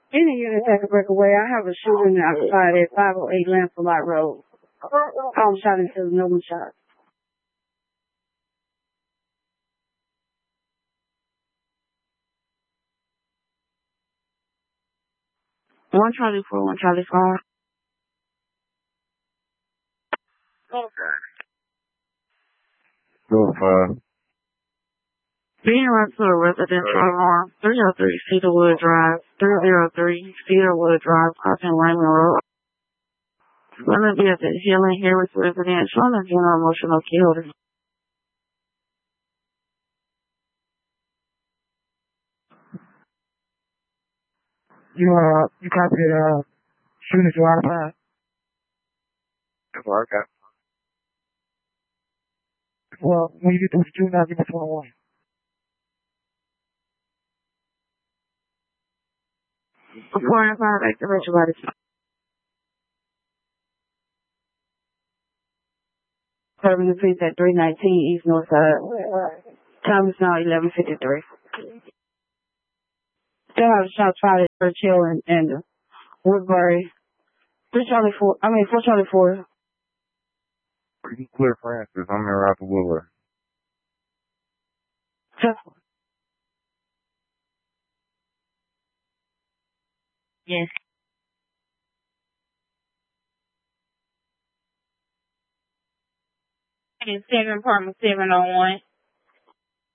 Any unit take a breakaway. I have a shooting outside at 508 Lancelot Road. Shot into no one shot. 124, 125. Okay. Go 5. Being right to a residential alarm, 303 Cedarwood Drive, 303 Cedarwood Drive, crossing Raymond Road. Let me be at the Healing Harris Residential and General Emotional Killed. You copied shooting to out of 5. That's what I got. Well, when you get through the shooting, I'll give me 21. Before and 5, activate your body. Serving the police at 319 East North Side. Time is now 11:53. Still have shots fired at Churchill and Woodbury. 424. You can clear Francis. I'm in Rapper Woodward. Yes. It's 7 apartment 701.